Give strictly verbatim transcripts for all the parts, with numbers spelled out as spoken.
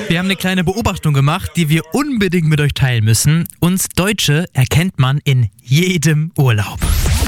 Wir haben eine kleine Beobachtung gemacht, die wir unbedingt mit euch teilen müssen. Uns Deutsche erkennt man in jedem Urlaub.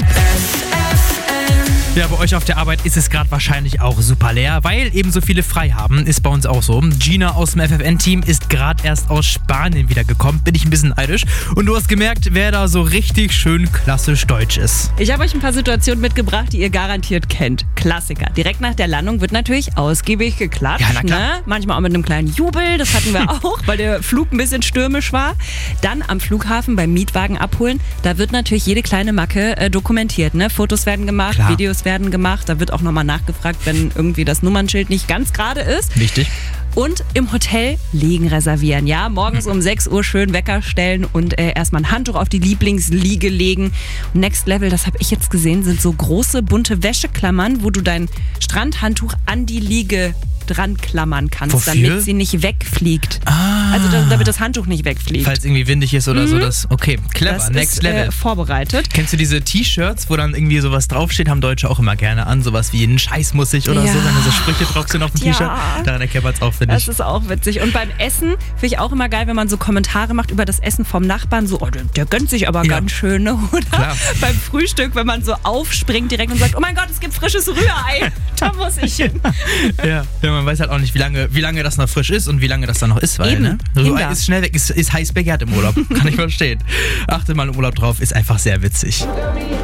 Ja, bei euch auf der Arbeit ist es gerade wahrscheinlich auch super leer, weil eben so viele frei haben. Ist bei uns auch so. Gina aus dem F F N-Team ist gerade erst aus Spanien wiedergekommen. Bin ich ein bisschen neidisch. Und du hast gemerkt, wer da so richtig schön klassisch deutsch ist. Ich habe euch ein paar Situationen mitgebracht, die ihr garantiert kennt. Klassiker. Direkt nach der Landung wird natürlich ausgiebig geklatscht. Ja, na klar. Ne? Manchmal auch mit einem kleinen Jubel. Das hatten wir auch, weil der Flug ein bisschen stürmisch war. Dann am Flughafen beim Mietwagen abholen. Da wird natürlich jede kleine Macke äh, dokumentiert. Ne? Fotos werden gemacht, Klar. Videos werden gemacht. Da wird auch nochmal nachgefragt, wenn irgendwie das Nummernschild nicht ganz gerade ist. Wichtig. Und im Hotel Liegen reservieren. Ja, morgens um sechs Uhr schön Wecker stellen und äh, erstmal ein Handtuch auf die Lieblingsliege legen. Und Next Level, das habe ich jetzt gesehen, sind so große bunte Wäscheklammern, wo du dein Strandhandtuch an die Liege dran klammern kannst, Wofür? damit sie nicht wegfliegt. Ah. Also da- damit das Handtuch nicht wegfliegt. Falls irgendwie windig ist oder so. Das, okay, clever. das Next ist Level. Äh, vorbereitet. Kennst du diese T-Shirts, wo dann irgendwie sowas draufsteht? Haben Deutsche auch immer gerne an. Sowas wie ein Scheiß muss ich oder Ja. so, wenn da so Sprüche drauf sind auf dem Ja. T-Shirt. Daran erkennt man es auch, finde ich. Das ist auch witzig. Und beim Essen finde ich auch immer geil, wenn man so Kommentare macht über das Essen vom Nachbarn. So, oh, der, der gönnt sich aber Ja. ganz schön. Ne? Oder Klar. beim Frühstück, wenn man so aufspringt direkt und sagt, oh mein Gott, es gibt frisches Rührei. Da muss ich hin. Ja. ja, man weiß halt auch nicht, wie lange, wie lange das noch frisch ist und wie lange das dann noch ist. Weil, Eben. ne? So Kinder. ist schnell weg, ist, ist heiß begehrt im Urlaub. Kann ich verstehen. Achte mal im Urlaub drauf, ist einfach sehr witzig.